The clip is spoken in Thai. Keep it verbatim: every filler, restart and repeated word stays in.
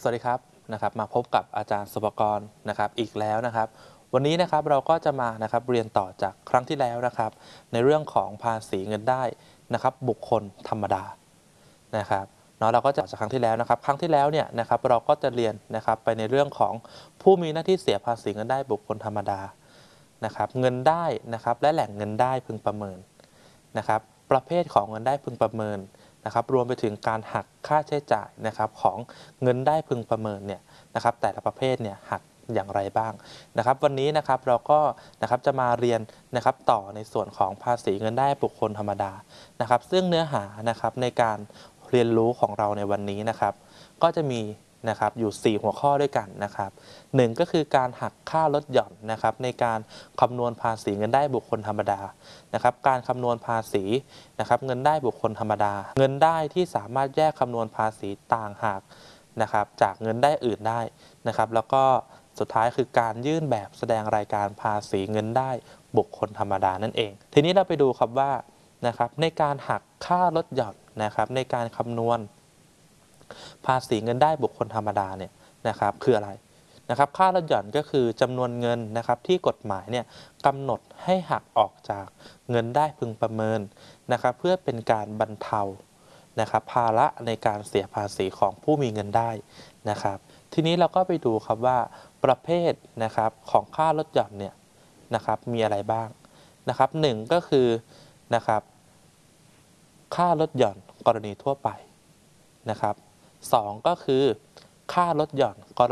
สวัสดีครับนะครับมาพบกับอาจารย์สุภกรนะครับอีกแล้วนะครับวันนี้นะครับเราก็จะมานะครับเรียนต่อจากครั้งที่แล้วนะครับในเรื่องของภาษีเงินได้นะครับบุคคลธรรมดานะครับเนาะเราก็จะจากครั้งที่แล้วนะครับครั้งที่แล้วเนี่ยนะครับเราก็จะเรียนนะครับไปในเรื่องของผู้มีหน้าที่เสียภาษีเงินได้บุคคลธรรมดานะครับเงินได้นะครับและแหล่งเงินได้พึงประเมินนะครับประเภทของเงินได้พึงประเมินนะครับรวมไปถึงการหักค่าใช้จ่ายนะครับของเงินได้พึงประเมินเนี่ยนะครับแต่ละประเภทเนี่ยหักอย่างไรบ้างนะครับวันนี้นะครับเราก็นะครับจะมาเรียนนะครับต่อในส่วนของภาษีเงินได้บุคคลธรรมดานะครับซึ่งเนื้อหานะครับในการเรียนรู้ของเราในวันนี้นะครับก็จะมีนะครับอยู่สี่หัวข้อด้วยกันนะครับหนึ่งก็คือการหักค่าลดหย่อนนะครับในการคำนวณภาษีเงินได้บุคคลธรรมดานะครับการคำนวณภาษีนะครับเงินได้บุคคลธรรมดาเงินได้ที่สามารถแยกคำนวณภาษีต่างหากนะครับจากเงินได้อื่นได้นะครับแล้วก็สุดท้ายคือการยื่นแบบแสดงรายการภาษีเงินได้บุคคลธรรมดานั่นเองทีนี้เราไปดูครับว่านะครับในการหักค่าลดหย่อนนะครับในการคำนวณภาษีเงินได้บุคคลธรรมดาเนี่ยนะครับคืออะไรนะครับค่าลดหย่อนก็คือจำนวนเงินนะครับที่กฎหมายเนี่ยกำหนดให้หักออกจากเงินได้พึงประเมินนะครับเพื่อเป็นการบรรเทานะครับภาระในการเสียภาษีของผู้มีเงินได้นะครับทีนี้เราก็ไปดูครับว่าประเภทนะครับของค่าลดหย่อนเนี่ยนะครับมีอะไรบ้างนะครับหนึ่งก็คือนะครับค่าลดหย่อนกรณีทั่วไปนะครับสองก็คือค่าลดหย่อนกร